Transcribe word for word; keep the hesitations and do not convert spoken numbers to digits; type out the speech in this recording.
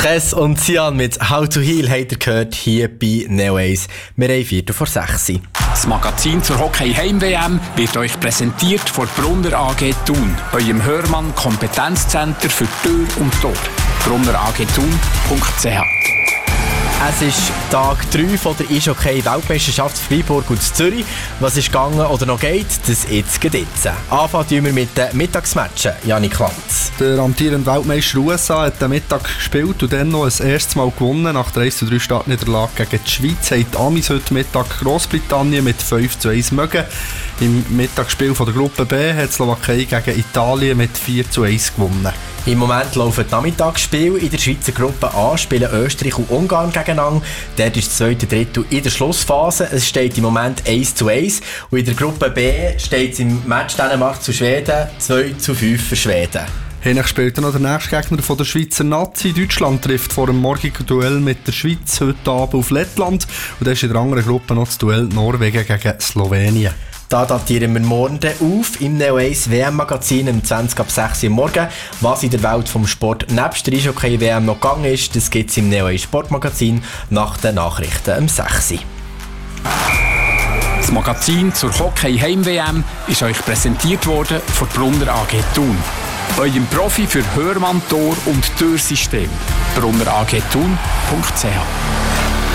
Tres und Sian mit «How to Heal» habt ihr gehört hier bei Neo eins. Wir haben Viertel vor sechs. Das Magazin zur Hockey-Heim-W M wird euch präsentiert von Brunner A G Thun, eurem Hörmann-Kompetenzcenter für Tür und Tor. brunner a g thun punkt c h. Es ist Tag drei von der Eishockey-Weltmeisterschaft Freiburg und Zürich. Was ist gegangen oder noch geht, das jetzt geht jetzt. Anfangen wir mit den Mittagsmatchen. Janik Lanz. Der amtierende Weltmeister U S A hat den Mittag gespielt und dann noch ein erstes Mal gewonnen. Nach der eins zu drei Startniederlage gegen die Schweiz haben die Amis heute Mittag Großbritannien mit fünf zu eins mögen. Im Mittagsspiel von der Gruppe B hat die Slowakei gegen Italien mit vier zu eins gewonnen. Im Moment laufen die Nachmittagsspiele. In der Schweizer Gruppe A spielen Österreich und Ungarn gegeneinander. Dort ist das zweite Drittel in der Schlussphase. Es steht im Moment eins zu eins. Und in der Gruppe B steht es im Match Dänemark zu Schweden zwei zu fünf für Schweden. Hiernach spielt noch der nächste Gegner von der Schweizer Nazi. Deutschland trifft vor dem morgigen Duell mit der Schweiz heute Abend auf Lettland. Und dann ist in der anderen Gruppe noch das Duell Norwegen gegen Slowenien. Da datieren wir morgen auf im Neo eins W M-Magazin um zwanzig ab sechs Uhr morgen. Was in der Welt vom Sport nebst der Eishockey-W M noch gegangen ist, das gibt es im Neo eins Sportmagazin nach den Nachrichten um sechs Uhr. Das Magazin zur Hockey-Heim-W M ist euch präsentiert worden von Brunner A G Thun, eurem Profi für Hörmann, Tor und Türsystem. brunner a g thun punkt c h.